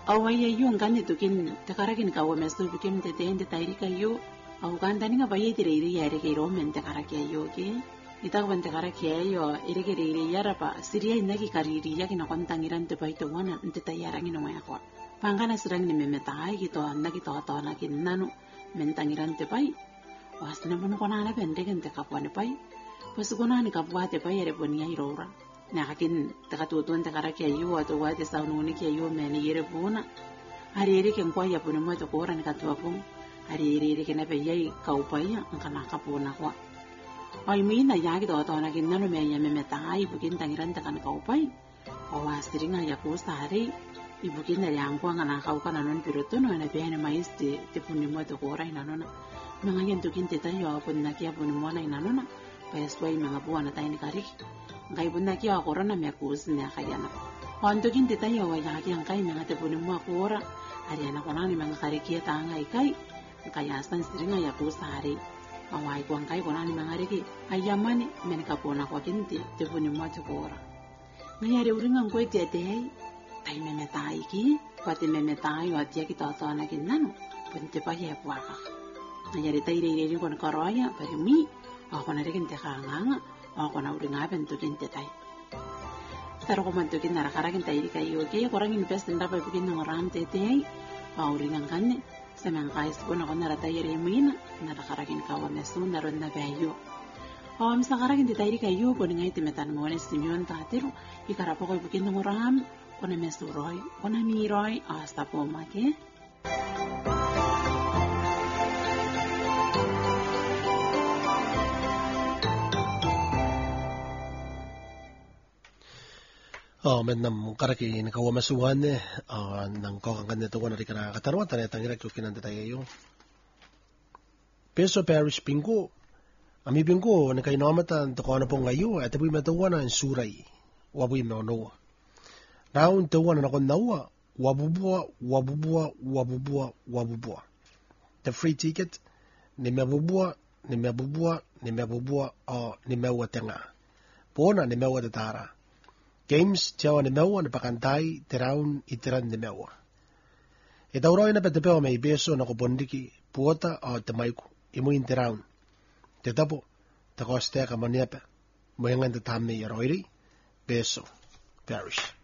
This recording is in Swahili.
awaya yu ngani tukin takarakin ka wamesu bikim te te tairika yu au gandani nga baye dire ire yare ke ro men takaraki ayo ke ita ban takaraki ayo ire ke ire yara pa siria inaki kariri ya kina kontangiran te baito wana nte tayarang ino maya kwa pangana sedang ni memetai gitu naki to naki nanu mentangiran te pai wasna pun kona na bendegen te kapwane pai pas kona ni kapwate pai ere ponia irora nakakin takatutun takaraki ayo atau wate saununi ki ayo meni ire puna hari ire ken kwa ya pun mo to kora ni katwa pun hari ire ken ape yai kaupai angkana kapuna kwa ai mina ya gitu to naki nanu me ya memetai bukin tangiran takan kaupai awasiringa ya ko sare ibukin dari angko ngana kau kana non piroto no na bene mais te puni mo to kora ina nona mangayen to kinte ta yo pun na kia puni mo na ina nona pa swai manga buana ta ini kari ngai pun na kia korona me kus ne kayana on to kinte ta yo ya kia ngai manga te puni mo kora ariana kona ni manga kari kia ta ngai kai kaya stan siringa ya ko sare awai ko ngai kona ni manga reki ayamani men ka pona ko kinte te puni mo to kora ngayare uringa ko te te tai memetai ki pati memetai o atia ki to na ki nanu punte pa ye puaka ngayare tai re kon karoya pare mi ako na rekin te kanga ako na uringa ben to kinte tai taro ko man to kin nara karakin tai ri kai o ke korang invest nda pa bukin ngoram te te uringa kanne semang kais ko na nara tai re mina nara karakin ka wa mesu naro na bayo sa karakin te tai ri kai yo ko ngai te metan mo ne simion ta teru ikara po ko bukin ngoram kona mesuroi kona miroi asta po make Menam karaki ni kawa masuhan nang ko kan neto ko na rikana katarwa tane tangira ko kinan tayo Peso Parish Pingo ami Pingo ne kay nomatan to ko na po ngayo at abuy matawa na suray wabuy mo no Raun te wana na kon naua wabubua. The free ticket ni mebubua o ni mewa tenga. Pona ni mewa tara. Games tiawa ni mewa ni pakantai te raun itiran ni mewa. Ita uroi na petepeo may beso na kupondiki puota o te maiku imu in te raun. Te tapo te koste ka maniepe. Moyangan te tamme yaroiri beso Parish.